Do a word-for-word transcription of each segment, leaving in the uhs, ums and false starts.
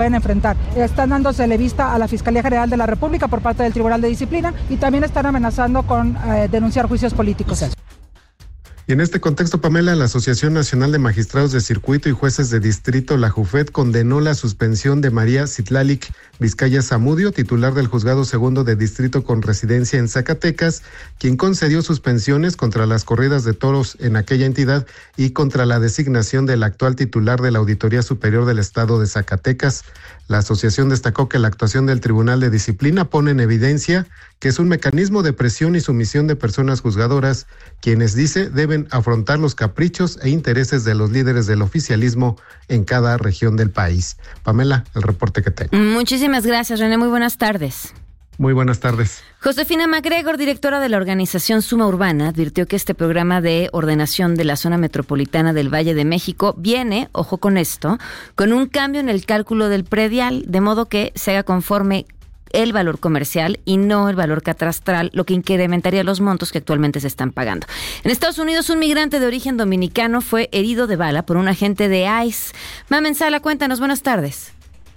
pueden enfrentar. Están dándosele vista a la Fiscalía General de la República por parte del Tribunal de Disciplina y también están amenazando con eh, denunciar juicios políticos. Y en este contexto, Pamela, la Asociación Nacional de Magistrados de Circuito y Jueces de Distrito, la JUFED, condenó la suspensión de María Citlalic Vizcaya Zamudio, titular del Juzgado Segundo de Distrito con residencia en Zacatecas, quien concedió suspensiones contra las corridas de toros en aquella entidad y contra la designación del actual titular de la Auditoría Superior del Estado de Zacatecas. La asociación destacó que la actuación del Tribunal de Disciplina pone en evidencia que es un mecanismo de presión y sumisión de personas juzgadoras, quienes, dice, deben afrontar los caprichos e intereses de los líderes del oficialismo en cada región del país. Pamela, el reporte que tengo. Muchísimas gracias, René. Muy buenas tardes. Muy buenas tardes. Josefina MacGregor, directora de la organización Suma Urbana, advirtió que este programa de ordenación de la zona metropolitana del Valle de México viene, ojo con esto, con un cambio en el cálculo del predial, de modo que se haga conforme el valor comercial y no el valor catastral, lo que incrementaría los montos que actualmente se están pagando. En Estados Unidos, un migrante de origen dominicano fue herido de bala por un agente de ICE. Mamen Sala, cuéntanos, buenas tardes.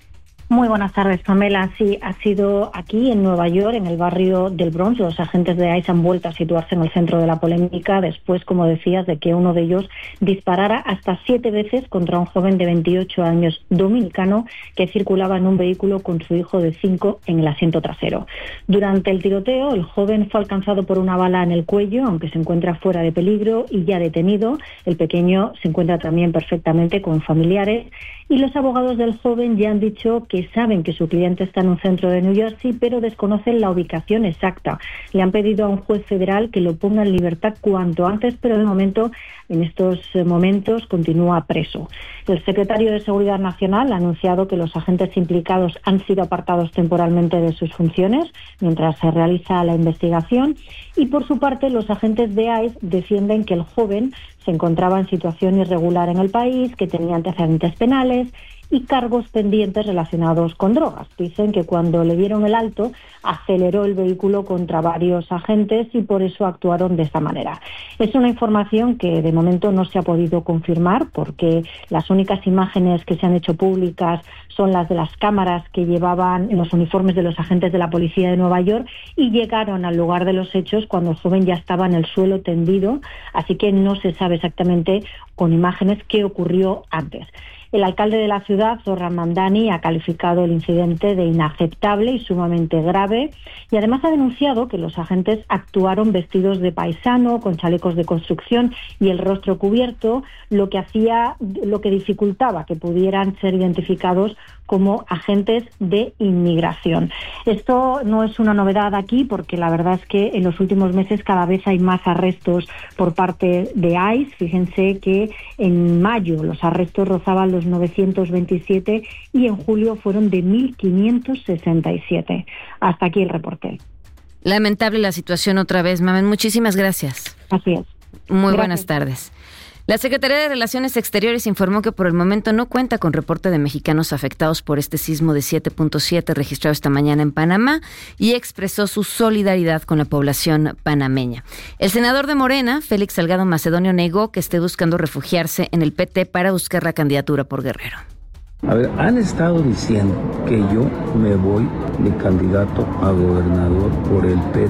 Muy buenas tardes, Pamela. Sí, ha sido aquí en Nueva York, en el barrio del Bronx. Los agentes de ICE han vuelto a situarse en el centro de la polémica después, como decías, de que uno de ellos disparara hasta siete veces contra un joven de veintiocho años dominicano que circulaba en un vehículo con su hijo de cinco en el asiento trasero. Durante el tiroteo, el joven fue alcanzado por una bala en el cuello, aunque se encuentra fuera de peligro y ya detenido. El pequeño se encuentra también perfectamente con familiares. Y los abogados del joven ya han dicho que saben que su cliente está en un centro de New Jersey, pero desconocen la ubicación exacta. Le han pedido a un juez federal que lo ponga en libertad cuanto antes, pero de momento, en estos momentos, continúa preso. El secretario de Seguridad Nacional ha anunciado que los agentes implicados han sido apartados temporalmente de sus funciones mientras se realiza la investigación. Y por su parte, los agentes de ICE defienden que el joven se encontraba en situación irregular en el país, que tenía antecedentes penales y cargos pendientes relacionados con drogas. Dicen que cuando le dieron el alto, aceleró el vehículo contra varios agentes y por eso actuaron de esta manera. Es una información que de momento no se ha podido confirmar porque las únicas imágenes que se han hecho públicas son las de las cámaras que llevaban los uniformes de los agentes de la policía de Nueva York y llegaron al lugar de los hechos cuando el joven ya estaba en el suelo tendido, así que no se sabe exactamente con imágenes qué ocurrió antes. El alcalde de la ciudad, Zohran Mamdani, ha calificado el incidente de inaceptable y sumamente grave y además ha denunciado que los agentes actuaron vestidos de paisano, con chalecos de construcción y el rostro cubierto, lo que hacía, lo que dificultaba que pudieran ser identificados como agentes de inmigración. Esto no es una novedad aquí porque la verdad es que en los últimos meses cada vez hay más arrestos por parte de ICE. Fíjense que en mayo los arrestos rozaban los novecientos veintisiete y en julio fueron de mil quinientos sesenta y siete. Hasta aquí el reporte. Lamentable la situación otra vez, Mamen. Muchísimas gracias. Así es. Muy Gracias. Buenas tardes. La Secretaría de Relaciones Exteriores informó que por el momento no cuenta con reporte de mexicanos afectados por este sismo de siete punto siete registrado esta mañana en Panamá y expresó su solidaridad con la población panameña. El senador de Morena, Félix Salgado Macedonio, negó que esté buscando refugiarse en el P T para buscar la candidatura por Guerrero. A ver, han estado diciendo que yo me voy de candidato a gobernador por el P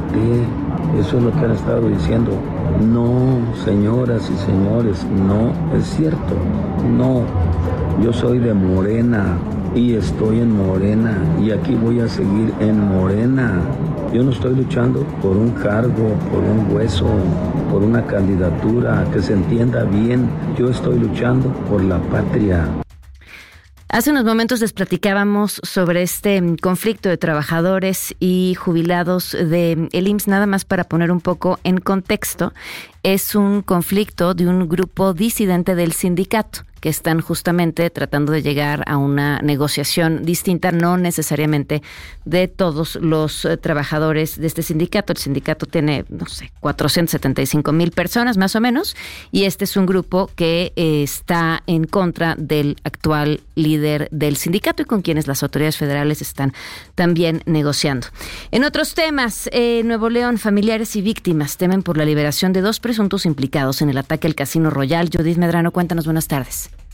T. Eso es lo que han estado diciendo. No, señoras y señores, no es cierto. No, yo soy de Morena y estoy en Morena y aquí voy a seguir en Morena. Yo no estoy luchando por un cargo, por un hueso, por una candidatura, que se entienda bien. Yo estoy luchando por la patria. Hace unos momentos les platicábamos sobre este conflicto de trabajadores y jubilados de el I M S S, nada más para poner un poco en contexto. Es un conflicto de un grupo disidente del sindicato que están justamente tratando de llegar a una negociación distinta, no necesariamente de todos los eh, trabajadores de este sindicato. El sindicato tiene, no sé, cuatrocientas setenta y cinco mil personas más o menos, y este es un grupo que eh, está en contra del actual líder del sindicato y con quienes las autoridades federales están también negociando. En otros temas, eh, Nuevo León, familiares y víctimas temen por la liberación de dos presuntos implicados en el ataque al Casino Royal. Judith Medrano, cuéntanos, buenas tardes.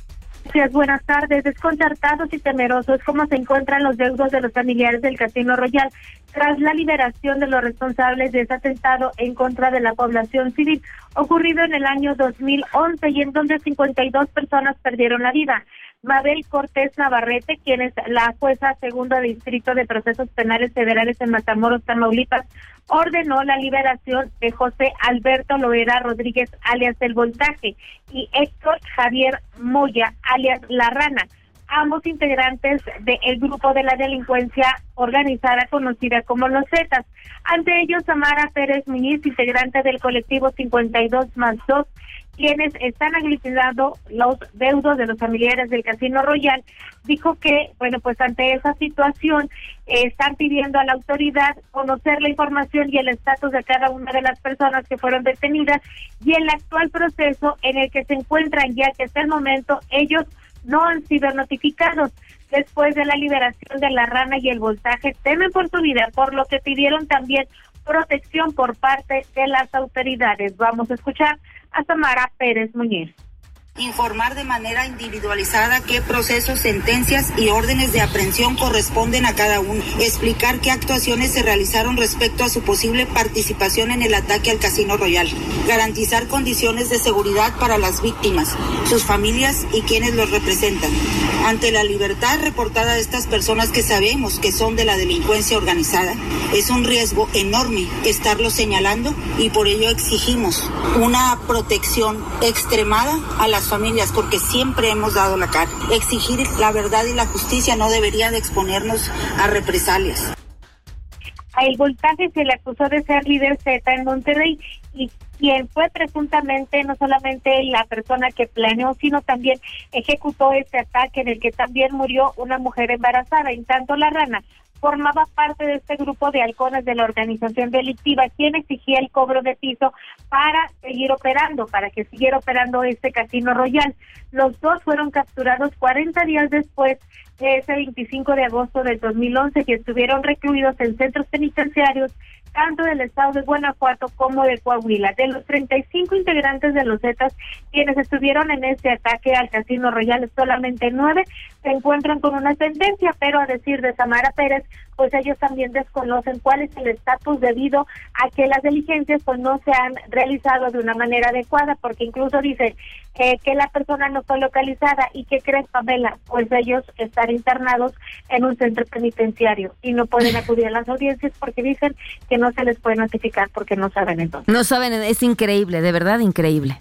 Gracias, buenas tardes. Desconcertados y temerosos cómo se encuentran los deudos de los familiares del Casino Royal tras la liberación de los responsables de ese atentado en contra de la población civil ocurrido en el año dos mil once y en donde cincuenta y dos personas perdieron la vida. Mabel Cortés Navarrete, quien es la jueza segunda de Distrito de Procesos Penales Federales en Matamoros, Tamaulipas, ordenó la liberación de José Alberto Loera Rodríguez, alias El Voltaje, y Héctor Javier Moya, alias La Rana, ambos integrantes del grupo de la delincuencia organizada conocida como Los Zetas. Ante ellos, Samara Pérez Muñiz, integrante del colectivo cincuenta y dos más dos, quienes están aglutinando los deudos de los familiares del Casino Royal, dijo que, bueno, pues ante esa situación eh, están pidiendo a la autoridad conocer la información y el estatus de cada una de las personas que fueron detenidas y el actual proceso en el que se encuentran, ya que hasta el momento ellos no han sido notificados. Después de la liberación de La Rana y El Voltaje, temen por su vida, por lo que pidieron también protección por parte de las autoridades. Vamos a escuchar a Samara Pérez Muñiz. Informar de manera individualizada qué procesos, sentencias y órdenes de aprehensión corresponden a cada uno. Explicar qué actuaciones se realizaron respecto a su posible participación en el ataque al Casino Royal. Garantizar condiciones de seguridad para las víctimas, sus familias y quienes los representan. Ante la libertad reportada de estas personas que sabemos que son de la delincuencia organizada, es un riesgo enorme estarlos señalando y por ello exigimos una protección extremada a las familias, porque siempre hemos dado la cara. Exigir la verdad y la justicia no debería de exponernos a represalias. A El Voltaje se le acusó de ser líder Z en Monterrey y quien fue presuntamente no solamente la persona que planeó, sino también ejecutó este ataque en el que también murió una mujer embarazada. En tanto, La Rana formaba parte de este grupo de halcones de la organización delictiva, quien exigía el cobro de piso para seguir operando, para que siguiera operando este Casino Royal. Los dos fueron capturados cuarenta días después de ese veinticinco de agosto del dos mil once, que estuvieron recluidos en centros penitenciarios tanto del estado de Guanajuato como de Coahuila. De los treinta y cinco integrantes de los Zetas quienes estuvieron en este ataque al Casino Royal, solamente nueve se encuentran con una sentencia, pero a decir de Samara Pérez, pues ellos también desconocen cuál es el estatus debido a que las diligencias pues no se han realizado de una manera adecuada, porque incluso dice eh, que la persona no fue localizada. ¿Y qué crees, Pamela? Pues ellos están internados en un centro penitenciario y no pueden acudir a las audiencias porque dicen que no se les puede notificar porque no saben entonces. No saben, es increíble, de verdad increíble.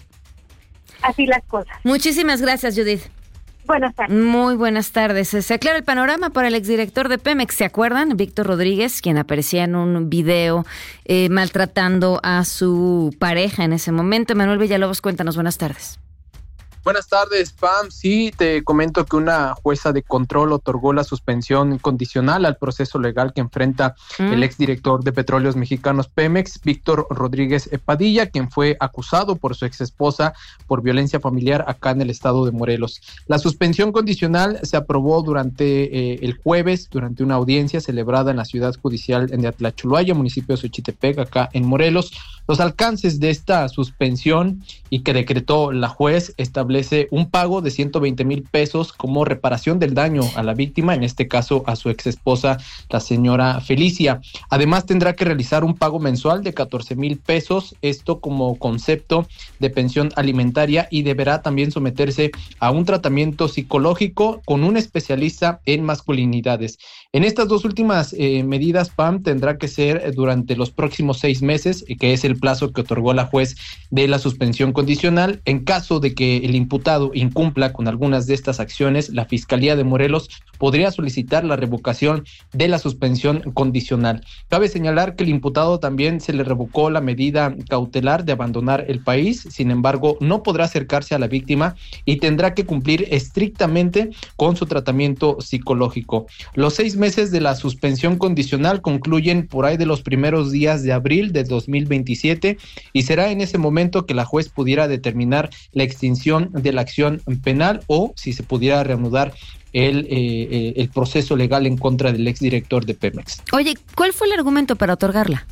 Así las cosas. Muchísimas gracias, Judith. Buenas tardes. Muy buenas tardes. Se aclara el panorama para el exdirector de Pemex. ¿Se acuerdan? Víctor Rodríguez, quien aparecía en un video eh, maltratando a su pareja en ese momento. Manuel Villalobos, cuéntanos. Buenas tardes. Buenas tardes, Pam. Sí, te comento que una jueza de control otorgó la suspensión condicional al proceso legal que enfrenta mm. el exdirector de Petróleos Mexicanos Pemex, Víctor Rodríguez Padilla, quien fue acusado por su exesposa por violencia familiar acá en el estado de Morelos. La suspensión condicional se aprobó durante eh, el jueves, durante una audiencia celebrada en la ciudad judicial de Atlacholoaya, municipio de Xochitepec, acá en Morelos. Los alcances de esta suspensión y que decretó la juez establece un pago de ciento veinte mil pesos como reparación del daño a la víctima, en este caso a su exesposa, la señora Felicia. Además tendrá que realizar un pago mensual de catorce mil pesos, esto como concepto de pensión alimentaria, y deberá también someterse a un tratamiento psicológico con un especialista en masculinidades. En estas dos últimas eh, medidas, Pam, tendrá que ser durante los próximos seis meses, que es el plazo que otorgó la juez de la suspensión condicional. En caso de que el imputado incumpla con algunas de estas acciones, la Fiscalía de Morelos podría solicitar la revocación de la suspensión condicional. Cabe señalar que el imputado también se le revocó la medida cautelar de abandonar el país. Sin embargo, no podrá acercarse a la víctima y tendrá que cumplir estrictamente con su tratamiento psicológico. Los seis meses de la suspensión condicional concluyen por ahí de los primeros días de abril de dos mil veintisiete y será en ese momento que la juez pudiera determinar la extinción de la acción penal o si se pudiera reanudar el, eh, el proceso legal en contra del exdirector de Pemex. Oye, ¿cuál fue el argumento para otorgarla?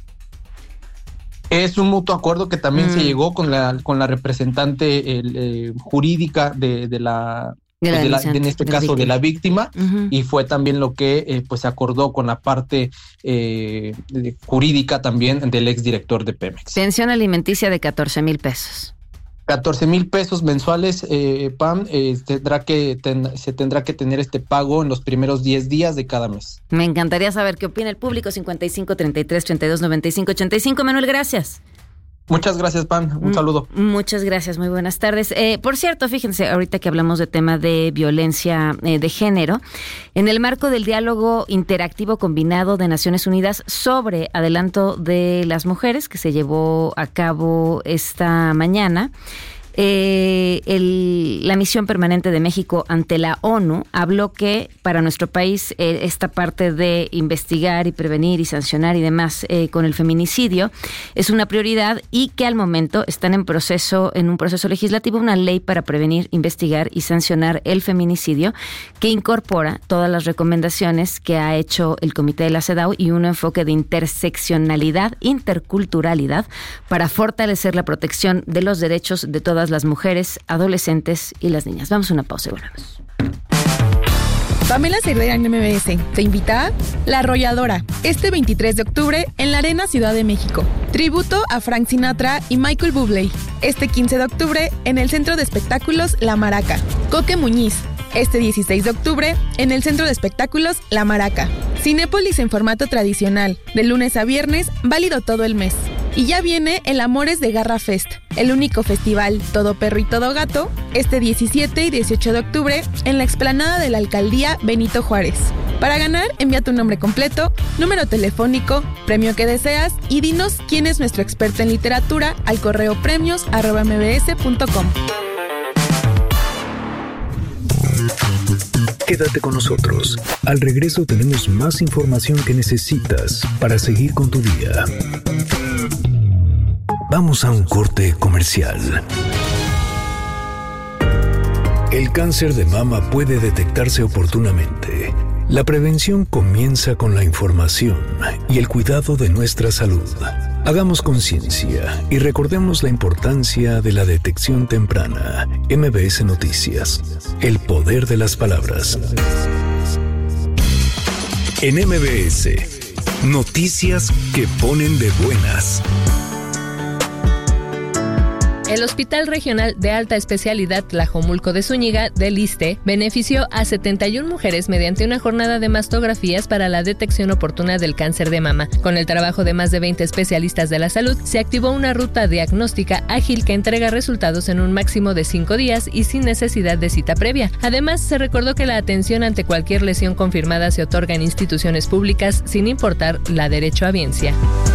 Es un mutuo acuerdo que también mm. se llegó con la con la representante el, eh, jurídica de, de la pues, de la, en este caso de la víctima, uh-huh. y fue también lo que eh, pues se acordó con la parte eh, jurídica también del exdirector de Pemex. Pensión alimenticia de catorce mil pesos. catorce mil pesos mensuales, eh, Pam, eh, tendrá que ten, se tendrá que tener este pago en los primeros diez días de cada mes. Me encantaría saber qué opina el público. cincuenta y cinco, treinta y tres, treinta y dos, noventa y cinco, ochenta y cinco. Manuel, gracias. Muchas gracias, Pam. Un saludo. Muchas gracias. Muy buenas tardes. Eh, por cierto, fíjense, ahorita que hablamos de tema de violencia eh, de género, en el marco del diálogo interactivo combinado de Naciones Unidas sobre adelanto de las mujeres que se llevó a cabo esta mañana, Eh, el, la misión permanente de México ante la ONU habló que para nuestro país eh, esta parte de investigar y prevenir y sancionar y demás eh, con el feminicidio es una prioridad y que al momento están en proceso, en un proceso legislativo, una ley para prevenir, investigar y sancionar el feminicidio que incorpora todas las recomendaciones que ha hecho el Comité de la CEDAW y un enfoque de interseccionalidad, interculturalidad para fortalecer la protección de los derechos de todas las mujeres, adolescentes y las niñas. Vamos a una pausa y volvemos. Pamela Cerdeira en M B S te invita a La Arrolladora, este veintitrés de octubre en la Arena Ciudad de México. Tributo a Frank Sinatra y Michael Bublé, este quince de octubre en el Centro de Espectáculos La Maraca. Coque Muñiz, este dieciséis de octubre en el Centro de Espectáculos La Maraca. Cinépolis en formato tradicional, de lunes a viernes, válido todo el mes. Y ya viene el Amores de Garra Fest, el único festival todo perro y todo gato, este diecisiete y dieciocho de octubre en la explanada de la Alcaldía Benito Juárez. Para ganar, envía tu nombre completo, número telefónico, premio que deseas y dinos quién es nuestro experto en literatura al correo premios arroba m b s punto com. Quédate con nosotros. Al regreso tenemos más información que necesitas para seguir con tu día. Vamos a un corte comercial. El cáncer de mama puede detectarse oportunamente. La prevención comienza con la información y el cuidado de nuestra salud. Hagamos conciencia y recordemos la importancia de la detección temprana. M B S Noticias. El poder de las palabras. En M B S, noticias que ponen de buenas. El Hospital Regional de Alta Especialidad Tlajomulco de Zúñiga, del ISSSTE, benefició a setenta y una mujeres mediante una jornada de mastografías para la detección oportuna del cáncer de mama. Con el trabajo de más de veinte especialistas de la salud, se activó una ruta diagnóstica ágil que entrega resultados en un máximo de cinco días y sin necesidad de cita previa. Además, se recordó que la atención ante cualquier lesión confirmada se otorga en instituciones públicas sin importar la derechohabiencia.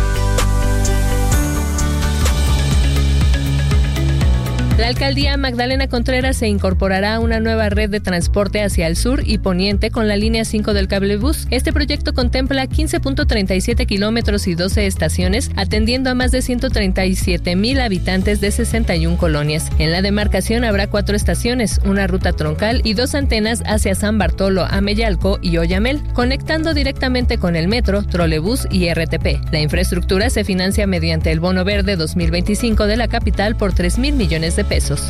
La alcaldía Magdalena Contreras se incorporará a una nueva red de transporte hacia el sur y poniente con la línea cinco del cablebús. Este proyecto contempla quince punto treinta y siete kilómetros y doce estaciones, atendiendo a más de ciento treinta y siete mil habitantes de sesenta y una colonias. En la demarcación habrá cuatro estaciones, una ruta troncal y dos antenas hacia San Bartolo, Ameyalco y Oyamel, conectando directamente con el metro, trolebús y R T P. La infraestructura se financia mediante el Bono Verde dos mil veinticinco de la capital por tres mil millones de pesos.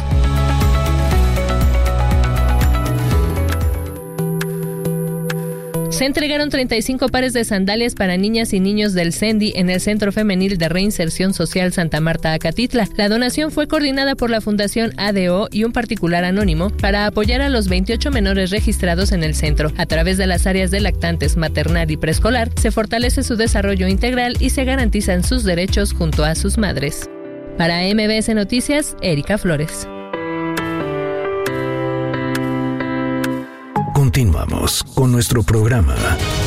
Se entregaron treinta y cinco pares de sandalias para niñas y niños del CENDI en el Centro Femenil de Reinserción Social Santa Marta, Acatitla. La donación fue coordinada por la Fundación A D O y un particular anónimo para apoyar a los veintiocho menores registrados en el centro. A través de las áreas de lactantes, maternal y preescolar, se fortalece su desarrollo integral y se garantizan sus derechos junto a sus madres. Para M B S Noticias, Erika Flores. Continuamos con nuestro programa.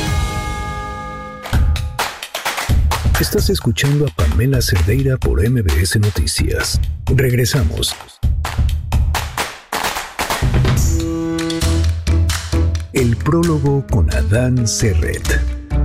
Estás escuchando a Pamela Cerdeira por M B S Noticias. Regresamos. El prólogo con Adán Serret.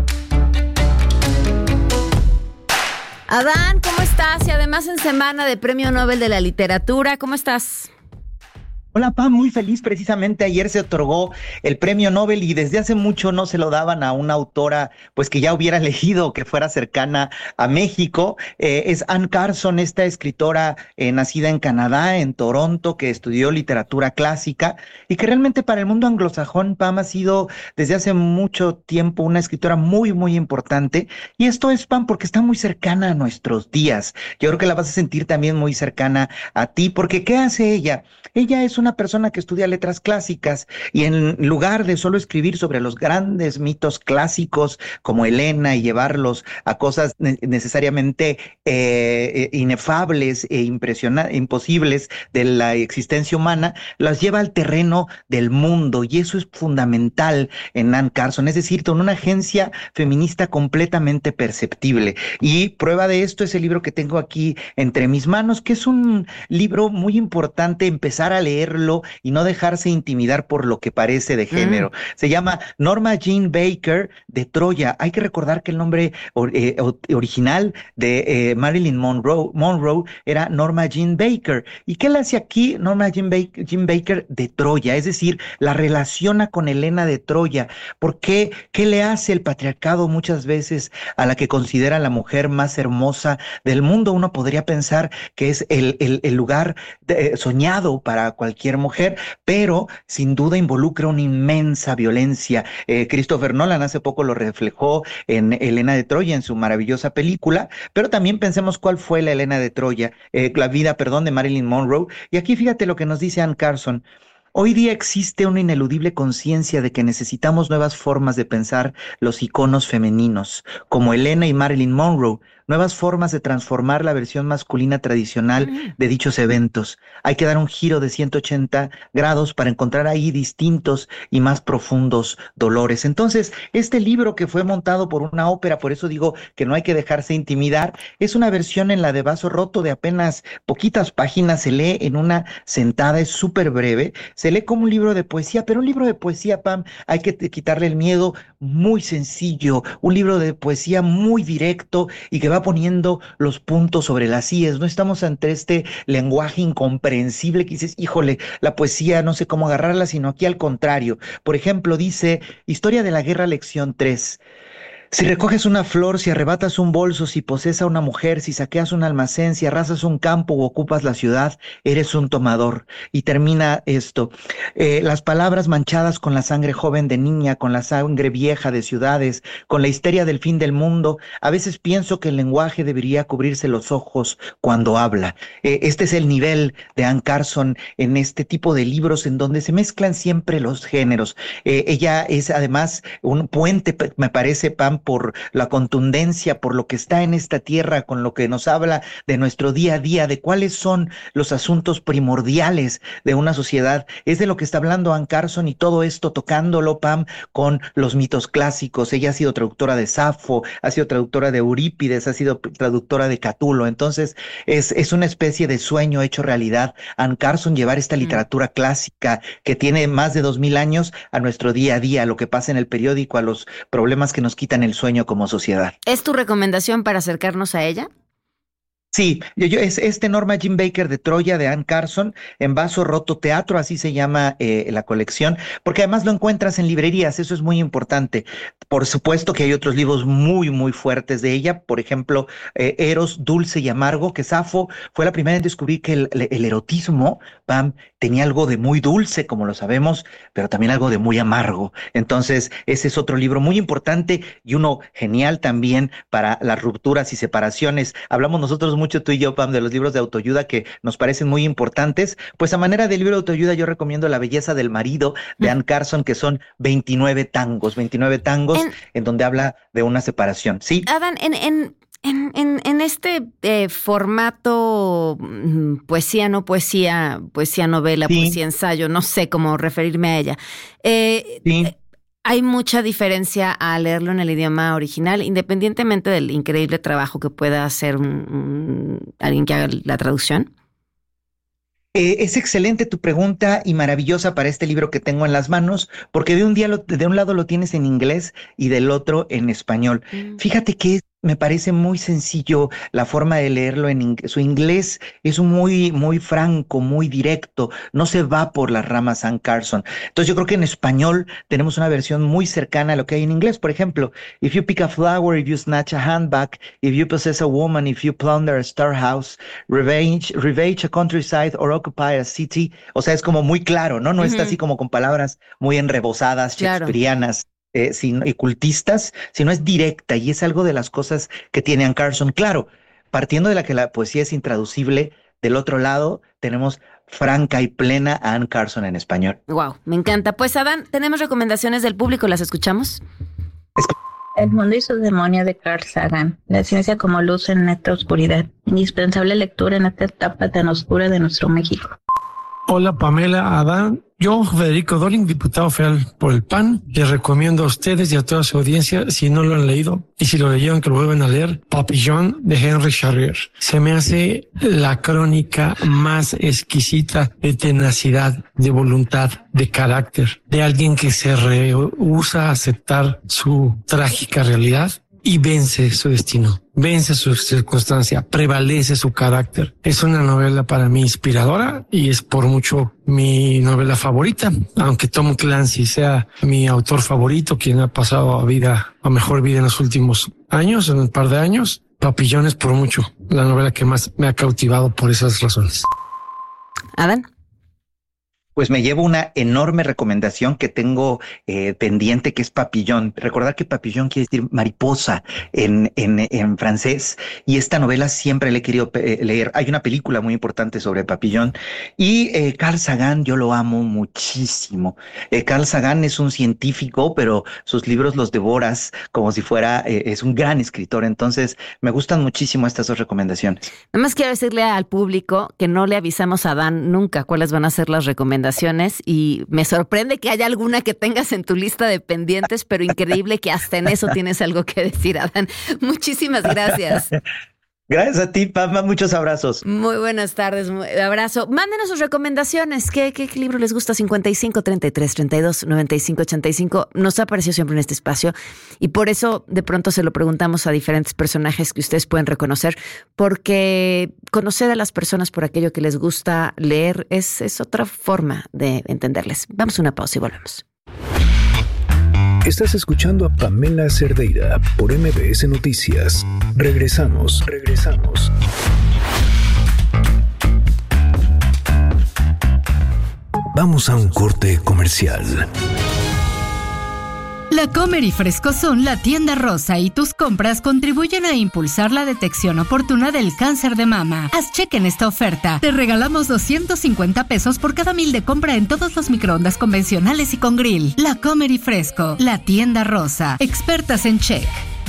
Adán, ¿cómo estás? Y además en semana de Premio Nobel de la Literatura, ¿cómo estás? Hola, Pam, muy feliz. Precisamente ayer se otorgó el premio Nobel y desde hace mucho no se lo daban a una autora pues que ya hubiera elegido, que fuera cercana a México. Eh, es Anne Carson, esta escritora eh, nacida en Canadá, en Toronto, que estudió literatura clásica y que realmente para el mundo anglosajón, Pam, ha sido desde hace mucho tiempo una escritora muy, muy importante. Y esto es, Pam, porque está muy cercana a nuestros días. Yo creo que la vas a sentir también muy cercana a ti, porque ¿qué hace ella? Ella es una persona que estudia letras clásicas y en lugar de solo escribir sobre los grandes mitos clásicos como Helena y llevarlos a cosas ne- necesariamente eh, inefables e impresiona- imposibles de la existencia humana, las lleva al terreno del mundo y eso es fundamental en Anne Carson, es decir, con una agencia feminista completamente perceptible. Y prueba de esto es el libro que tengo aquí entre mis manos, que es un libro muy importante empezar a leerlo y no dejarse intimidar por lo que parece de género. Mm. Se llama Norma Jean Baker de Troya. Hay que recordar que el nombre or, eh, original de eh, Marilyn Monroe, Monroe era Norma Jean Baker. ¿Y qué le hace aquí Norma Jean Baker, Jean Baker de Troya? Es decir, la relaciona con Helena de Troya. ¿Por qué? ¿Qué le hace el patriarcado muchas veces a la que considera la mujer más hermosa del mundo? Uno podría pensar que es el, el, el lugar de, soñado para cualquier mujer, pero sin duda involucra una inmensa violencia. Eh, Christopher Nolan hace poco lo reflejó en Helena de Troya, en su maravillosa película, pero también pensemos cuál fue la Helena de Troya, eh, la vida, perdón, de Marilyn Monroe. Y aquí fíjate lo que nos dice Anne Carson. Hoy día existe una ineludible conciencia de que necesitamos nuevas formas de pensar los iconos femeninos, como Helena y Marilyn Monroe, nuevas formas de transformar la versión masculina tradicional de dichos eventos. Hay que dar un giro de ciento ochenta grados para encontrar ahí distintos y más profundos dolores. Entonces, este libro que fue montado por una ópera, por eso digo que no hay que dejarse intimidar, es una versión en la de vaso roto de apenas poquitas páginas, se lee en una sentada, es súper breve, se lee como un libro de poesía, pero un libro de poesía, Pam, hay que quitarle el miedo, muy sencillo, un libro de poesía muy directo y que va poniendo los puntos sobre las íes. No estamos ante este lenguaje incomprensible que dices, híjole, la poesía no sé cómo agarrarla, sino aquí al contrario. Por ejemplo, dice, Historia de la Guerra, lección tres. Si recoges una flor, si arrebatas un bolso, si posees a una mujer, si saqueas un almacén, si arrasas un campo o ocupas la ciudad, eres un tomador. Y termina esto. Eh, las palabras manchadas con la sangre joven de niña, con la sangre vieja de ciudades, con la histeria del fin del mundo. A veces pienso que el lenguaje debería cubrirse los ojos cuando habla. Eh, este es el nivel de Anne Carson en este tipo de libros en donde se mezclan siempre los géneros. Eh, ella es además un puente, me parece, Pam, por la contundencia, por lo que está en esta tierra, con lo que nos habla de nuestro día a día, de cuáles son los asuntos primordiales de una sociedad. Es de lo que está hablando Anne Carson y todo esto tocándolo, Pam, con los mitos clásicos. Ella ha sido traductora de Safo, ha sido traductora de Eurípides, ha sido traductora de Catulo. Entonces, es, es una especie de sueño hecho realidad. Anne Carson, llevar esta literatura mm. clásica que tiene más de dos mil años a nuestro día a día, a lo que pasa en el periódico, a los problemas que nos quitan el sueño como sociedad. ¿Es tu recomendación para acercarnos a ella? Sí, yo, yo, es este Norma Jean Baker de Troya, de Anne Carson, en vaso roto teatro, así se llama eh, la colección, porque además lo encuentras en librerías, eso es muy importante. Por supuesto que hay otros libros muy, muy fuertes de ella, por ejemplo, eh, Eros, Dulce y Amargo, que Safo fue la primera en descubrir que el, el erotismo, Pam, tenía algo de muy dulce, como lo sabemos, pero también algo de muy amargo. Entonces, ese es otro libro muy importante y uno genial también para las rupturas y separaciones. Hablamos nosotros mucho tú y yo, Pam, de los libros de autoayuda que nos parecen muy importantes. Pues a manera de libro de autoayuda yo recomiendo La belleza del marido de Anne Carson, que son veintinueve tangos, veintinueve tangos en, en donde habla de una separación. Sí. Adán, en, en, en, en, en este eh, formato poesía, no poesía, poesía novela, sí. poesía ensayo, no sé cómo referirme a ella. Eh, sí. eh, ¿Hay mucha diferencia a leerlo en el idioma original, independientemente del increíble trabajo que pueda hacer un, un, alguien que haga la traducción? Eh, es excelente tu pregunta y maravillosa para este libro que tengo en las manos, porque de un, día lo, de un lado lo tienes en inglés y del otro en español. Mm. Fíjate que es me parece muy sencillo la forma de leerlo en ing- su inglés es muy, muy franco, muy directo, no se va por las ramas Anne Carson. Entonces yo creo que en español tenemos una versión muy cercana a lo que hay en inglés. Por ejemplo, if you pick a flower, if you snatch a handbag, if you possess a woman, if you plunder a storehouse, revenge, ravage a countryside or occupy a city. O sea, es como muy claro, ¿no? No uh-huh. está así como con palabras muy enrebosadas, shakespearianas. Claro. Eh, sin, y cultistas, sino es directa y es algo de las cosas que tiene Anne Carson. Claro, partiendo de la que la poesía es intraducible, del otro lado tenemos franca y plena a Anne Carson en español. Wow, me encanta. Pues Adán, tenemos recomendaciones del público, ¿las escuchamos? El mundo y su demonio de Carl Sagan, la ciencia como luz en neta oscuridad, indispensable lectura en esta etapa tan oscura de nuestro México. Hola Pamela, Adán. Yo, Federico Doring, diputado federal por el P A N, les recomiendo a ustedes y a toda su audiencia, si no lo han leído y si lo leyeron, que lo vuelvan a leer, Papillon de Henry Charrier. Se me hace la crónica más exquisita de tenacidad, de voluntad, de carácter, de alguien que se rehúsa a aceptar su trágica realidad y vence su destino, vence su circunstancia, prevalece su carácter. Es una novela para mí inspiradora y es por mucho mi novela favorita, aunque Tom Clancy sea mi autor favorito, quien ha pasado a vida, a mejor vida en los últimos años, en un par de años. Papillon es por mucho la novela que más me ha cautivado por esas razones. Adán. Pues me llevo una enorme recomendación que tengo eh, pendiente, que es Papillon. Recordar que Papillon quiere decir mariposa en, en, en francés, y esta novela siempre la he querido eh, leer. Hay una película muy importante sobre Papillon, y eh, Carl Sagan yo lo amo muchísimo. Eh, Carl Sagan es un científico, pero sus libros los devoras como si fuera, eh, es un gran escritor. Entonces me gustan muchísimo estas dos recomendaciones. Nada más quiero decirle al público que no le avisamos a Adán nunca cuáles van a ser las recomendaciones, y me sorprende que haya alguna que tengas en tu lista de pendientes, pero increíble que hasta en eso tienes algo que decir, Adán. Muchísimas gracias. Gracias a ti, Pamela. Muchos abrazos. Muy buenas tardes. Un abrazo. Mándenos sus recomendaciones. ¿Qué, qué, qué libro les gusta? cincuenta y cinco, treinta y tres, treinta y dos, noventa y cinco, ochenta y cinco. Nos apareció siempre en este espacio y por eso de pronto se lo preguntamos a diferentes personajes que ustedes pueden reconocer, porque conocer a las personas por aquello que les gusta leer es, es otra forma de entenderles. Vamos a una pausa y volvemos. Estás escuchando a Pamela Cerdeira por M B S Noticias. Regresamos, regresamos. Vamos a un corte comercial. La Comer y Fresco son la tienda rosa y tus compras contribuyen a impulsar la detección oportuna del cáncer de mama. Haz cheque en esta oferta. Te regalamos doscientos cincuenta pesos por cada mil de compra en todos los microondas convencionales y con grill. La Comer y Fresco, la tienda rosa. Expertas en check.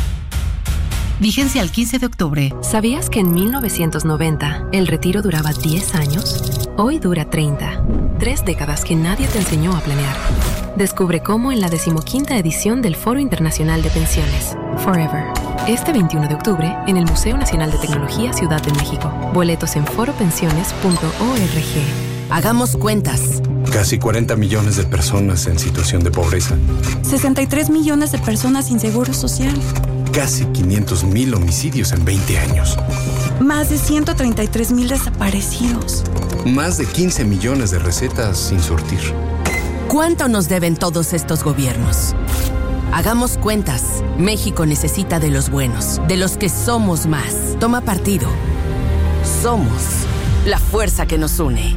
Vigencia al quince de octubre. ¿Sabías que en mil novecientos noventa el retiro duraba diez años? Hoy dura treinta. Tres décadas que nadie te enseñó a planear. Descubre cómo en la decimoquinta edición del Foro Internacional de Pensiones, Forever. Este veintiuno de octubre en el Museo Nacional de Tecnología Ciudad de México. Boletos en foro pensiones punto org. Hagamos cuentas. Casi cuarenta millones de personas en situación de pobreza. sesenta y tres millones de personas sin seguro social. Casi quinientos mil homicidios en veinte años. Más de ciento treinta y tres mil desaparecidos. Más de quince millones de recetas sin surtir. ¿Cuánto nos deben todos estos gobiernos? Hagamos cuentas. México necesita de los buenos, de los que somos más. Toma partido. Somos la fuerza que nos une.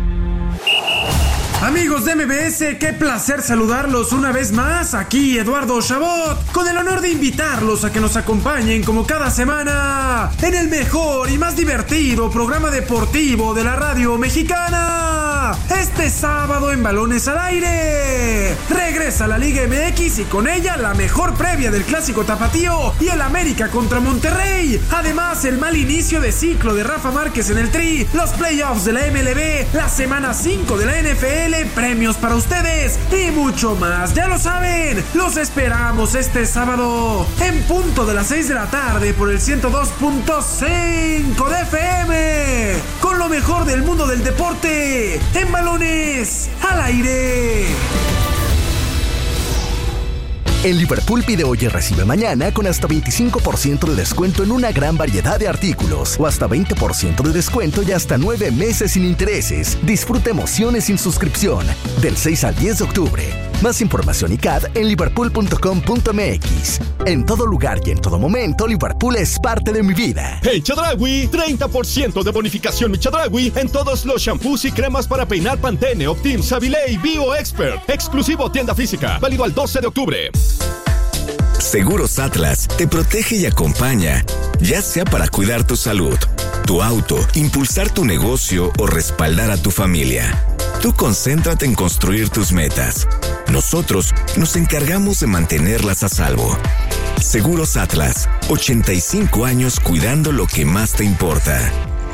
Amigos de M B S, qué placer saludarlos una vez más. Aquí Eduardo Chabot, con el honor de invitarlos a que nos acompañen como cada semana en el mejor y más divertido programa deportivo de la radio mexicana. Este sábado en Balones al Aire regresa la Liga M X y con ella la mejor previa del Clásico Tapatío y el América contra Monterrey. Además, el mal inicio de ciclo de Rafa Márquez en el Tri, los playoffs de la M L B, la semana cinco de la N F L, premios para ustedes y mucho más. Ya lo saben, los esperamos este sábado en punto de las seis de la tarde por el ciento dos punto cinco de F M, con lo mejor del mundo del deporte en Balones al Aire. En Liverpool pide hoy y recibe mañana con hasta veinticinco por ciento de descuento en una gran variedad de artículos o hasta veinte por ciento de descuento y hasta nueve meses sin intereses. Disfruta emociones sin suscripción del seis al diez de octubre. Más información y C A D en liverpool punto com punto m x. En todo lugar y en todo momento, Liverpool es parte de mi vida. En Chedraui, treinta por ciento de bonificación en Chedraui en todos los shampoos y cremas para peinar Pantene, Optim, Savile y Bio Expert. Exclusivo tienda física. Válido al doce de octubre. Seguros Atlas te protege y acompaña, ya sea para cuidar tu salud, tu auto, impulsar tu negocio o respaldar a tu familia. Tú concéntrate en construir tus metas. Nosotros nos encargamos de mantenerlas a salvo. Seguros Atlas, ochenta y cinco años cuidando lo que más te importa.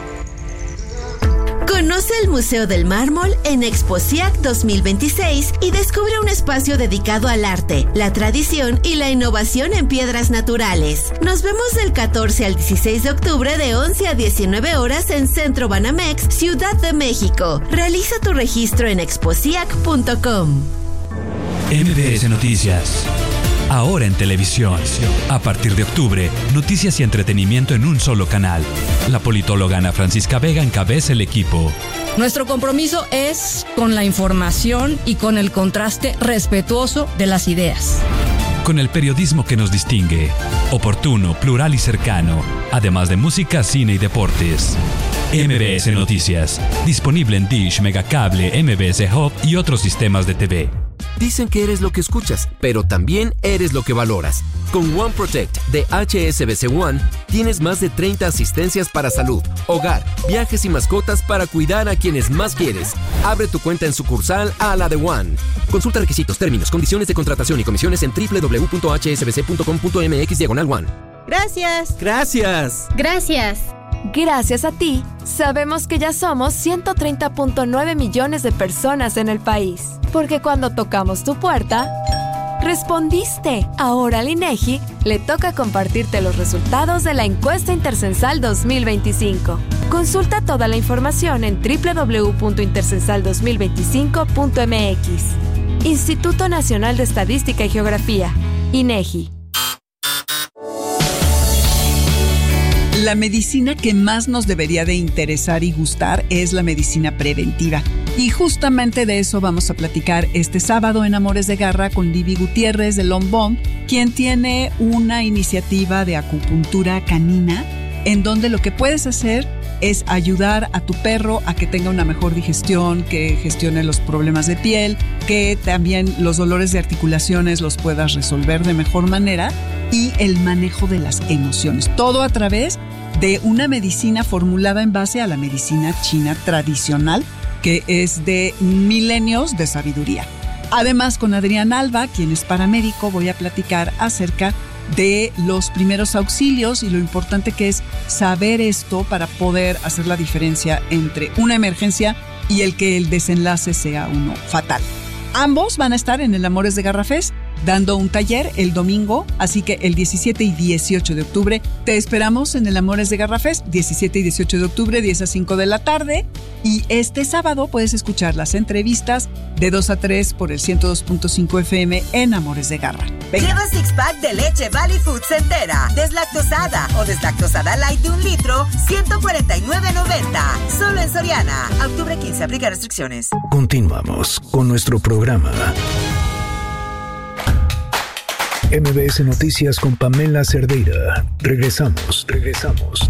Conoce el Museo del Mármol en Exposiac dos mil veintiséis y descubre un espacio dedicado al arte, la tradición y la innovación en piedras naturales. Nos vemos del catorce al dieciséis de octubre de once a diecinueve horas en Centro Banamex, Ciudad de México. Realiza tu registro en exposiac punto com. M B S Noticias. Ahora en televisión. A partir de octubre, noticias y entretenimiento en un solo canal. La politóloga Ana Francisca Vega encabeza el equipo. Nuestro compromiso es con la información y con el contraste respetuoso de las ideas. Con el periodismo que nos distingue. Oportuno, plural y cercano. Además de música, cine y deportes. M B S Noticias. Disponible en Dish, Megacable, M B S Hub y otros sistemas de T V. Dicen que eres lo que escuchas, pero también eres lo que valoras. Con One Protect de H S B C One, tienes más de treinta asistencias para salud, hogar, viajes y mascotas para cuidar a quienes más quieres. Abre tu cuenta en sucursal a la de One. Consulta requisitos, términos, condiciones de contratación y comisiones en doble u doble u doble u punto h s b c punto com punto m x diagonal One. Gracias. Gracias. Gracias. Gracias a ti, sabemos que ya somos ciento treinta punto nueve millones de personas en el país. Porque cuando tocamos tu puerta, respondiste. Ahora al INEGI le toca compartirte los resultados de la encuesta Intercensal dos mil veinticinco. Consulta toda la información en doble u doble u doble u punto intercensal dos mil veinticinco punto m x. Instituto Nacional de Estadística y Geografía, INEGI. La medicina que más nos debería de interesar y gustar es la medicina preventiva. Y justamente de eso vamos a platicar este sábado en Amores de Garra con Libby Gutiérrez de Lombón, quien tiene una iniciativa de acupuntura canina en donde lo que puedes hacer es ayudar a tu perro a que tenga una mejor digestión, que gestione los problemas de piel, que también los dolores de articulaciones los puedas resolver de mejor manera y el manejo de las emociones. Todo a través de una medicina formulada en base a la medicina china tradicional, que es de milenios de sabiduría. Además, con Adrián Alba, quien es paramédico, voy a platicar acerca de los primeros auxilios y lo importante que es saber esto para poder hacer la diferencia entre una emergencia y el que el desenlace sea uno fatal. Ambos van a estar en el Amores de Garra Fest dando un taller el domingo, así que el diecisiete y dieciocho de octubre te esperamos en el Amores de Garra Fest, diecisiete y dieciocho de octubre, diez a cinco de la tarde. Y este sábado puedes escuchar las entrevistas de dos a tres por el ciento dos punto cinco F M en Amores de Garra. Venga. Lleva six pack de leche Valley Foods entera, deslactosada o deslactosada light de un litro, ciento cuarenta y nueve noventa. Solo en Soriana. Octubre quince, aplica restricciones. Continuamos con nuestro programa. M B S Noticias con Pamela Cerdeira. Regresamos, regresamos.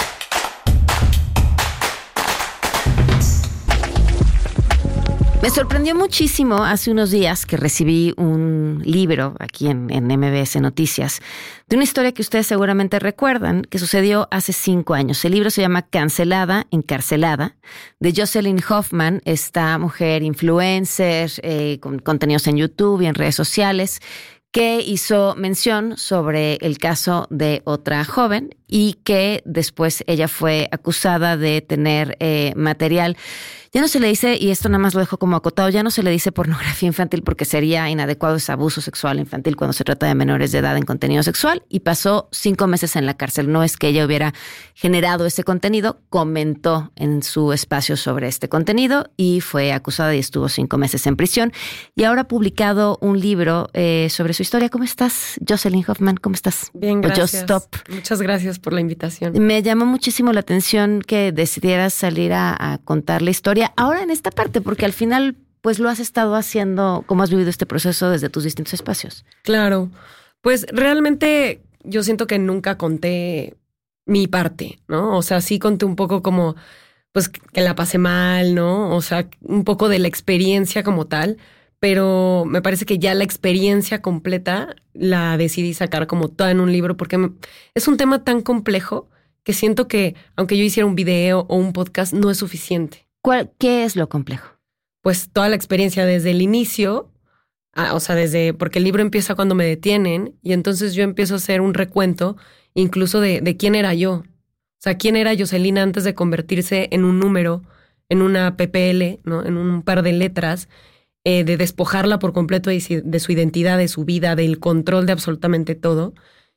Me sorprendió muchísimo hace unos días que recibí un libro aquí en, en M B S Noticias de una historia que ustedes seguramente recuerdan que sucedió hace cinco años. El libro se llama Cancelada, Encarcelada, de Jocelyn Hoffman, esta mujer influencer eh, con contenidos en YouTube y en redes sociales, que hizo mención sobre el caso de otra joven y que después ella fue acusada de tener eh, material. Ya no se le dice, y esto nada más lo dejo como acotado, ya no se le dice pornografía infantil porque sería inadecuado, es abuso sexual infantil cuando se trata de menores de edad en contenido sexual, y pasó cinco meses en la cárcel. No es que ella hubiera generado ese contenido, comentó en su espacio sobre este contenido y fue acusada y estuvo cinco meses en prisión. Y ahora ha publicado un libro eh, sobre su historia. ¿Cómo estás, Jocelyn Hoffman? ¿Cómo estás? Bien, gracias. Just Stop. Muchas gracias por la invitación. Me llamó muchísimo la atención que decidieras salir a, a contar la historia ahora en esta parte, porque al final pues lo has estado haciendo, cómo has vivido este proceso desde tus distintos espacios. Claro, pues realmente yo siento que nunca conté mi parte, ¿no? O sea, sí conté un poco como, pues que la pasé mal, ¿no? O sea, un poco de la experiencia como tal, pero me parece que ya la experiencia completa la decidí sacar como toda en un libro, porque es un tema tan complejo que siento que aunque yo hiciera un video o un podcast no es suficiente. ¿Cuál, ¿Qué es lo complejo? Pues toda la experiencia desde el inicio, ah, o sea, desde, porque el libro empieza cuando me detienen y entonces yo empiezo a hacer un recuento incluso de, de quién era yo. O sea, quién era Jocelyn antes de convertirse en un número, en una P P L, ¿no? En un par de letras, eh, de despojarla por completo de, de su identidad, de su vida, del control de absolutamente todo.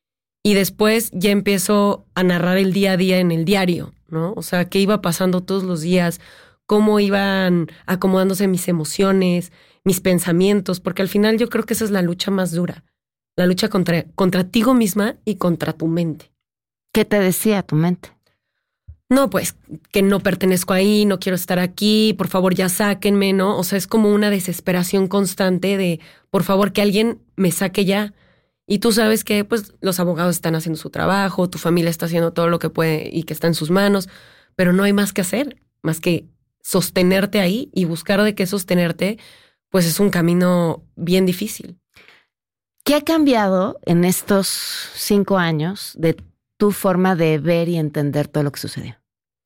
Y después ya empiezo a narrar el día a día en el diario, ¿no? O sea, qué iba pasando todos los días, cómo iban acomodándose mis emociones, mis pensamientos, porque al final yo creo que esa es la lucha más dura, la lucha contra, contra ti misma y contra tu mente. ¿Qué te decía tu mente? No, pues que no pertenezco ahí, no quiero estar aquí, por favor ya sáquenme, ¿no? O sea, es como una desesperación constante de, por favor, que alguien me saque ya. Y tú sabes que pues los abogados están haciendo su trabajo, tu familia está haciendo todo lo que puede y que está en sus manos, pero no hay más que hacer, más que sostenerte ahí y buscar de qué sostenerte, pues es un camino bien difícil. ¿Qué ha cambiado en estos cinco años de tu forma de ver y entender todo lo que sucedió?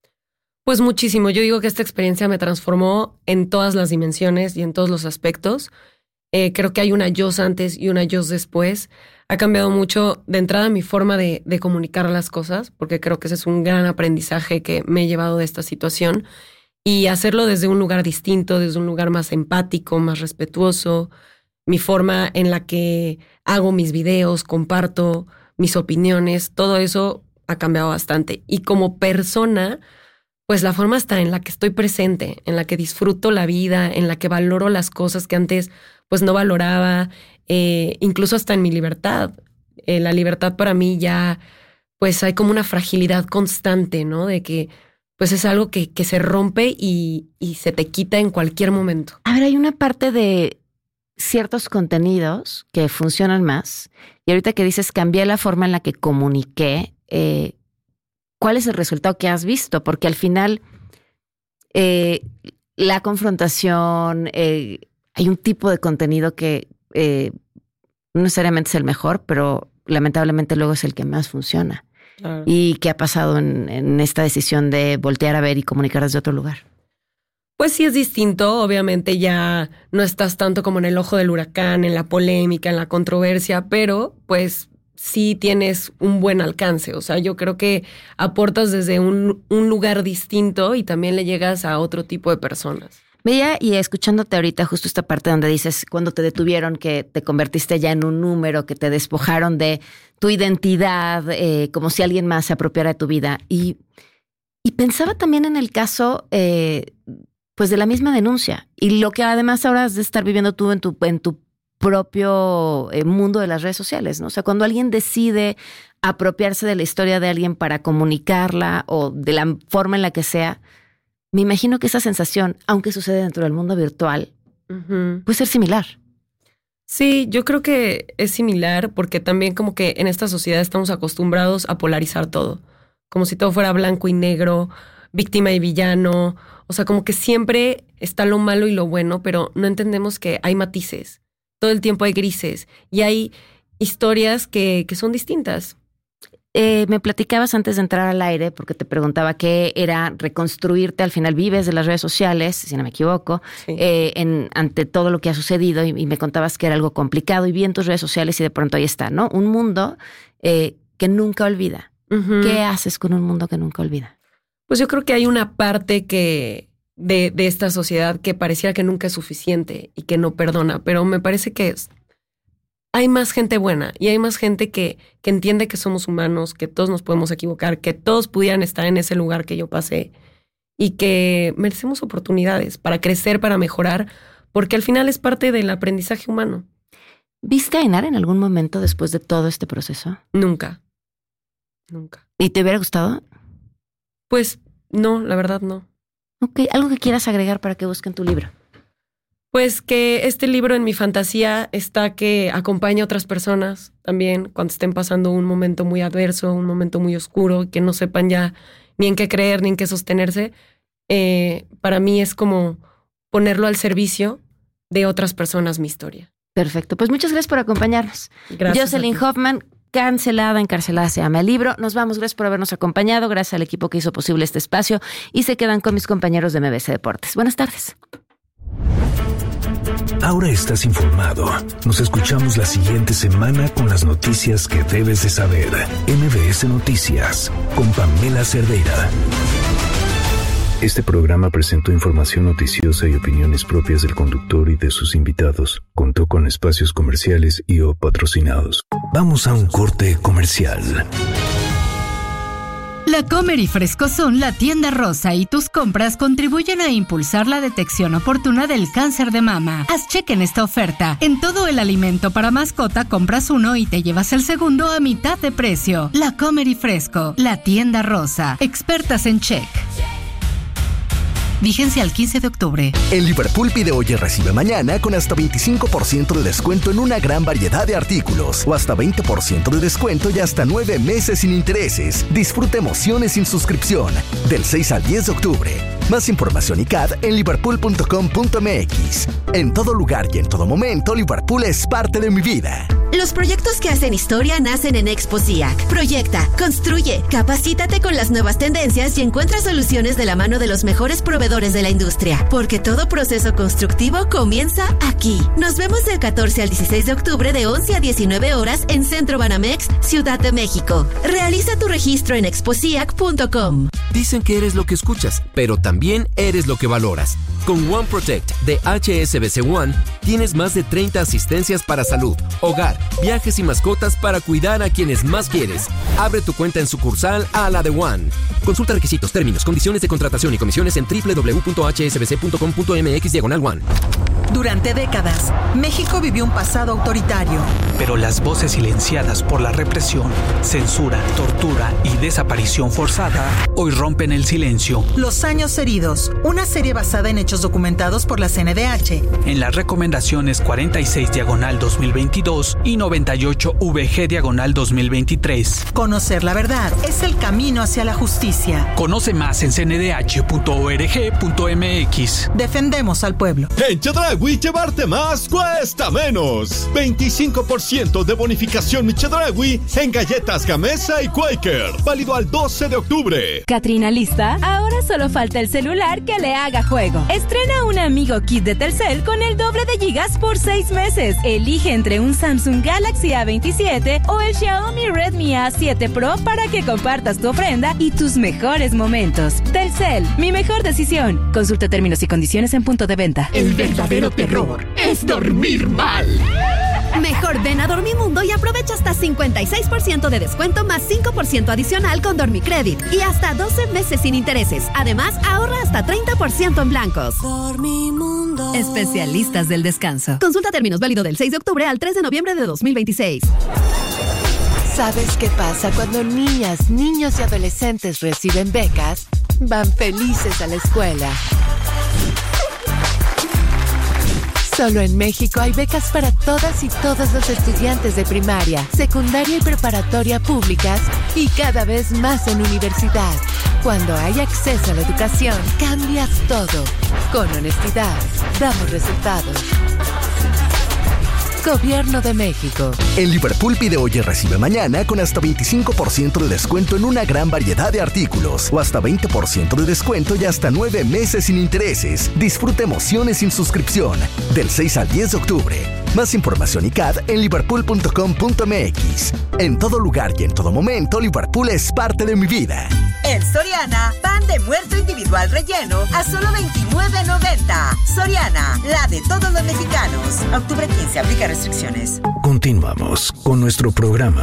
Pues muchísimo. Yo digo que esta experiencia me transformó en todas las dimensiones y en todos los aspectos. Eh, creo que hay una yo antes y una yo después. Ha cambiado mucho de entrada mi forma de, de comunicar las cosas, porque creo que ese es un gran aprendizaje que me he llevado de esta situación. Y hacerlo desde un lugar distinto, desde un lugar más empático, más respetuoso. Mi forma en la que hago mis videos, comparto mis opiniones, todo eso ha cambiado bastante. Y como persona, pues la forma está en la que estoy presente, en la que disfruto la vida, en la que valoro las cosas que antes pues no valoraba, eh, incluso hasta en mi libertad. Eh, la libertad para mí ya, pues hay como una fragilidad constante, ¿no? De que pues es algo que, que se rompe y, y se te quita en cualquier momento. A ver, hay una parte de ciertos contenidos que funcionan más. Y ahorita que dices, cambié la forma en la que comuniqué, eh, ¿cuál es el resultado que has visto? Porque al final eh, la confrontación, eh, hay un tipo de contenido que eh, no necesariamente es el mejor, pero lamentablemente luego es el que más funciona. Claro. ¿Y qué ha pasado en, en esta decisión de voltear a ver y comunicar desde otro lugar? Pues sí es distinto, obviamente ya no estás tanto como en el ojo del huracán, en la polémica, en la controversia, pero pues sí tienes un buen alcance. O sea, yo creo que aportas desde un, un lugar distinto y también le llegas a otro tipo de personas. Veía y escuchándote ahorita justo esta parte donde dices cuando te detuvieron que te convertiste ya en un número, que te despojaron de tu identidad, eh, como si alguien más se apropiara de tu vida. Y, y pensaba también en el caso eh, pues de la misma denuncia y lo que además ahora has de estar viviendo tú en tu, en tu propio eh, mundo de las redes sociales, ¿no? O sea, cuando alguien decide apropiarse de la historia de alguien para comunicarla o de la forma en la que sea, me imagino que esa sensación, aunque sucede dentro del mundo virtual, uh-huh. puede ser similar. Sí, yo creo que es similar porque también como que en esta sociedad estamos acostumbrados a polarizar todo. Como si todo fuera blanco y negro, víctima y villano. O sea, como que siempre está lo malo y lo bueno, pero no entendemos que hay matices. Todo el tiempo hay grises y hay historias que, que son distintas. Eh, me platicabas antes de entrar al aire, porque te preguntaba qué era reconstruirte, al final vives de las redes sociales, si no me equivoco, sí. eh, en, ante todo lo que ha sucedido y, y me contabas que era algo complicado y vi en tus redes sociales y de pronto ahí está, ¿no? Un mundo eh, que nunca olvida. Uh-huh. ¿Qué haces con un mundo que nunca olvida? Pues yo creo que hay una parte que de, de esta sociedad que pareciera que nunca es suficiente y que no perdona, pero me parece que es, hay más gente buena y hay más gente que, que entiende que somos humanos, que todos nos podemos equivocar, que todos pudieran estar en ese lugar que yo pasé y que merecemos oportunidades para crecer, para mejorar, porque al final es parte del aprendizaje humano. ¿Viste a Ainar en algún momento después de todo este proceso? Nunca. Nunca. ¿Y te hubiera gustado? Pues no, la verdad no. Ok, ¿algo que quieras agregar para que busquen tu libro? Pues que este libro en mi fantasía está que acompañe a otras personas también cuando estén pasando un momento muy adverso, un momento muy oscuro, que no sepan ya ni en qué creer, ni en qué sostenerse. Eh, para mí es como ponerlo al servicio de otras personas mi historia. Perfecto, pues muchas gracias por acompañarnos. Gracias. Jocelyn Hoffman, Cancelada, encarcelada se llama el libro. Nos vamos, gracias por habernos acompañado, gracias al equipo que hizo posible este espacio y se quedan con mis compañeros de M B S Deportes. Buenas tardes. Ahora estás informado. Nos escuchamos la siguiente semana con las noticias que debes de saber. M B S Noticias con Pamela Cerdeira. Este programa presentó información noticiosa y opiniones propias del conductor y de sus invitados. Contó con espacios comerciales y o patrocinados. Vamos a un corte comercial. La Comer y Frescosón, la tienda rosa y tus compras contribuyen a impulsar la detección oportuna del cáncer de mama. Haz cheque en esta oferta. En todo el alimento para mascota compras uno y te llevas el segundo a mitad de precio. La Comer y Fresco, la tienda rosa. Expertas en check. Vigencia al quince de octubre. En Liverpool pide hoy y recibe mañana con hasta veinticinco por ciento de descuento en una gran variedad de artículos o hasta veinte por ciento de descuento y hasta nueve meses sin intereses. Disfruta emociones sin suscripción del seis al diez de octubre. Más información y C A D en liverpool punto com punto m x. En todo lugar y en todo momento, Liverpool es parte de mi vida. Los proyectos que hacen historia nacen en Expo C I A C. Proyecta, construye, capacítate con las nuevas tendencias y encuentra soluciones de la mano de los mejores proveedores de la industria. Porque todo proceso constructivo comienza aquí. Nos vemos del catorce al dieciséis de octubre de once a diecinueve horas en Centro Banamex, Ciudad de México. Realiza tu registro en expo ciac punto com. Dicen que eres lo que escuchas, pero también eres lo que valoras. Con One Protect de H S B C One tienes más de treinta asistencias para salud, hogar, viajes y mascotas para cuidar a quienes más quieres. Abre tu cuenta en sucursal a la de One. Consulta requisitos, términos, condiciones de contratación y comisiones en doble u doble u doble u punto h s b c punto com punto m x diagonal One. Durante décadas, México vivió un pasado autoritario. Pero las voces silenciadas por la represión, censura, tortura y desaparición forzada hoy rompen el silencio. Los años heridos, una serie basada en hechos documentados por la C N D H. En las recomendaciones cuarenta y seis diagonal dos mil veintidós y noventa y ocho V G diagonal dos mil veintitrés. Conocer la verdad es el camino hacia la justicia. Conoce más en c n d h punto org punto m x. Defendemos al pueblo. En Chedraui, llevarte más cuesta menos. veinticinco por ciento de bonificación Mi Chedraui en galletas Gamesa y Quaker. Válido al doce de octubre. Catrina, ¿lista? Ahora solo falta el celular que le haga juego. Estrena un amigo kit de Telcel con el doble de gigas por seis meses. Elige entre un Samsung Galaxy A veintisiete o el Xiaomi Redmi A siete Pro para que compartas tu ofrenda y tus mejores momentos. Telcel, mi mejor decisión. Consulta términos y condiciones en punto de venta. El verdadero terror es dormir mal. Mejor ven a Dormimundo y aprovecha hasta cincuenta y seis por ciento de descuento más cinco por ciento adicional con Dormicredit y hasta doce meses sin intereses. Además, ahorra hasta treinta por ciento en blancos. Dormimundo. Especialistas del descanso. Consulta términos, válido del seis de octubre al tres de noviembre de dos mil veintiséis. ¿Sabes qué pasa cuando niñas, niños y adolescentes reciben becas? Van felices a la escuela. Solo en México hay becas para todas y todos los estudiantes de primaria, secundaria y preparatoria públicas y cada vez más en universidad. Cuando hay acceso a la educación, cambias todo. Con honestidad, damos resultados. Gobierno de México. En Liverpool pide hoy y recibe mañana con hasta veinticinco por ciento de descuento en una gran variedad de artículos o hasta veinte por ciento de descuento y hasta nueve meses sin intereses. Disfruta emociones sin suscripción del seis al diez de octubre. Más información y C A D en liverpool punto com punto m x. En todo lugar y en todo momento, Liverpool es parte de mi vida. En Soriana, pan de muerto individual relleno a solo veintinueve noventa. Soriana, la de todos los mexicanos. Octubre quince, aplica restricciones. Continuamos con nuestro programa.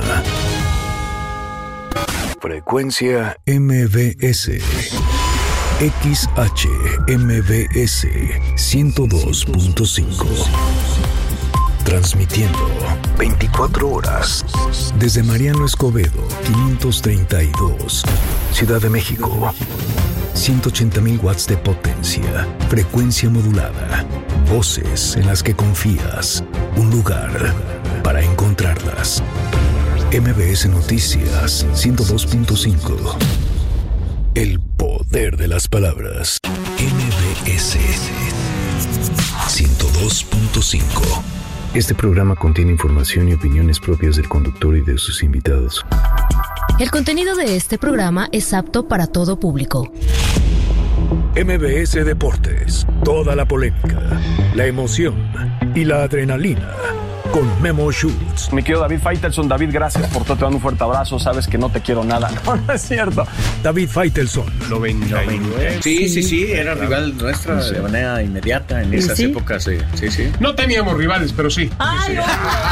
Frecuencia M B S. X H M B S ciento dos punto cinco. Transmitiendo veinticuatro horas desde Mariano Escobedo, quinientos treinta y dos, Ciudad de México. ciento ochenta mil watts de potencia, frecuencia modulada, voces en las que confías, un lugar para encontrarlas. M B S Noticias ciento dos punto cinco. El poder de las palabras. M B S ciento dos punto cinco. Este programa contiene información y opiniones propias del conductor y de sus invitados. El contenido de este programa es apto para todo público. M B S Deportes, toda la polémica, la emoción y la adrenalina con Memo Schutz. Mi querido David Faitelson, David, gracias por todo, te mando un fuerte abrazo, sabes que no te quiero nada. No, no es cierto. David Faitelson. noventa y nueve. Sí, sí, sí, era rival nuestra de manera inmediata en esas ¿Sí? épocas, sí, sí, sí. No teníamos rivales, pero sí. Ay, sí.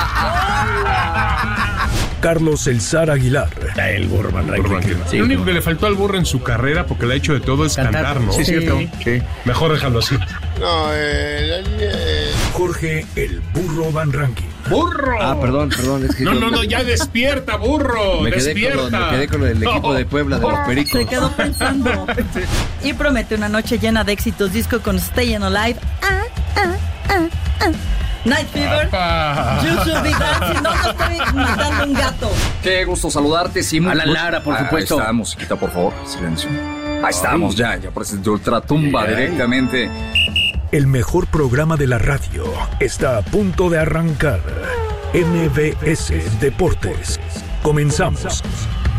Carlos El Zar Aguilar. El burro Van Ranking. Sí, lo único que le faltó al burro en su carrera, porque le ha hecho de todo, es cantar, cantar ¿no? Sí, cierto. Sí. Mejor déjalo así. No, eh, eh. Jorge El Burro Van Ranking. ¡Burro! Ah, perdón, perdón. Es que no, yo... no, no, ya despierta, burro. Me quedé, despierta. con lo, me quedé con el equipo no. de Puebla de los Pericos. Se quedó pensando. Y promete una noche llena de éxitos disco con Stayin' Alive. Ah, ah, ah, ah. Night Fever. You Should Be Dancing. No, no estoy matando un gato. Qué gusto saludarte, Simón. A la Lara, por supuesto. Ahí está, musiquita, por favor. Silencio. Ahí estamos, ya, ya presentó Ultratumba directamente. El mejor programa de la radio está a punto de arrancar. M B S Deportes. Comenzamos.